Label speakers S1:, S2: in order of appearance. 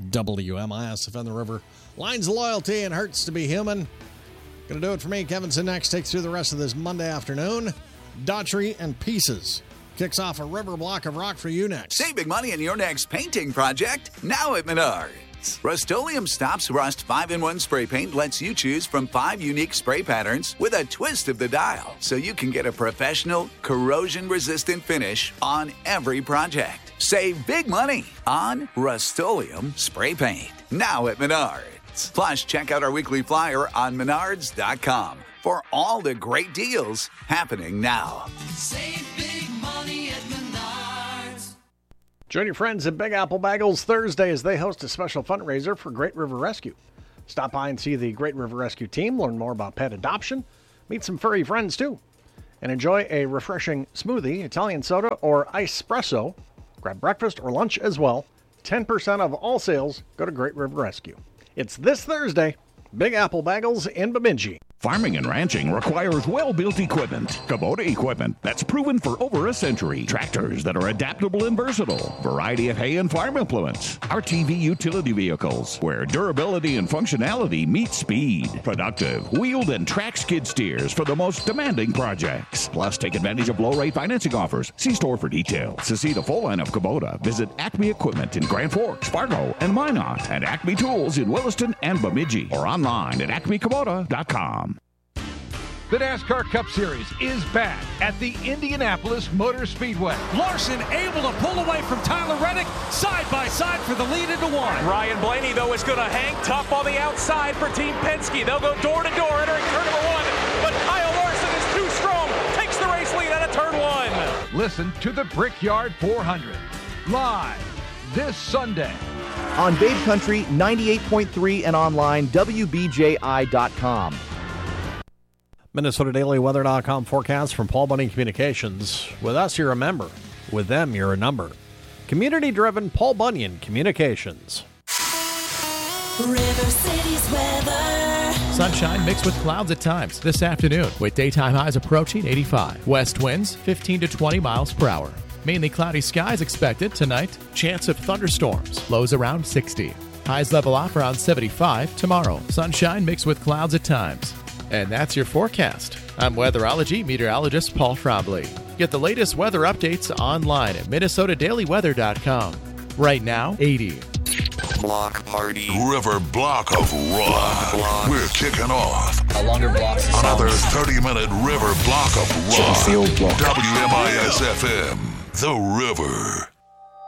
S1: WMIS, Defend the River. Lines of Loyalty and Hurts to Be Human. Gonna do it for me. Kevinson next takes through the rest of this Monday afternoon. Daughtry and Pieces kicks off a river block of rock for you next.
S2: Save big money on your next painting project now at Menards. Rust-Oleum Stops Rust 5-in-1 spray paint lets you choose from 5 unique spray patterns with a twist of the dial, so you can get a professional, corrosion-resistant finish on every project. Save big money on Rust-Oleum spray paint now at Menards. Plus, check out our weekly flyer on Menards.com for all the great deals happening now.
S3: Save big money at Menards.
S1: Join your friends at Big Apple Bagels Thursday as they host a special fundraiser for Great River Rescue. Stop by and see the Great River Rescue team, learn more about pet adoption, meet some furry friends too, and enjoy a refreshing smoothie, Italian soda, or ice espresso. Grab breakfast or lunch as well. 10% of all sales go to Great River Rescue. It's this Thursday, Big Apple Bagels in Bemidji.
S4: Farming and ranching requires well-built equipment. Kubota equipment that's proven for over a century. Tractors that are adaptable and versatile. Variety of hay and farm implements. RTV utility vehicles where durability and functionality meet speed. Productive, wheeled and track skid steers for the most demanding projects. Plus, take advantage of low-rate financing offers. See store for details. To see the full line of Kubota, visit Acme Equipment in Grand Forks, Fargo, and Minot, and Acme Tools in Williston and Bemidji, or online at acmekubota.com.
S5: The NASCAR Cup Series is back at the Indianapolis Motor Speedway.
S6: Larson able to pull away from Tyler Reddick, side by side for the lead into one.
S7: Ryan Blaney, though, is going to hang tough on the outside for Team Penske. They'll go door to door entering turn number 1, but Kyle Larson is too strong, takes the race lead out of turn 1.
S5: Listen to the Brickyard 400 live this Sunday
S8: on Babe Country 98.3 and online WBJI.com.
S1: MinnesotaDailyWeather.com forecast from Paul Bunyan Communications. With us, you're a member. With them, you're a number. Community-driven Paul Bunyan Communications.
S3: River City's weather.
S9: Sunshine mixed with clouds at times this afternoon with daytime highs approaching 85. West winds 15 to 20 miles per hour. Mainly cloudy skies expected tonight. Chance of thunderstorms. Lows around 60. Highs level off around 75 tomorrow. Sunshine mixed with clouds at times. And that's your forecast. I'm weatherology meteorologist Paul Trombley. Get the latest weather updates online at MinnesotaDailyWeather.com. Right now, 80.
S10: Block party. River block of rock. We're kicking off.
S11: A longer block.
S10: Another 30-minute river block of rock.
S11: Field block.
S10: WMIS FM. The River.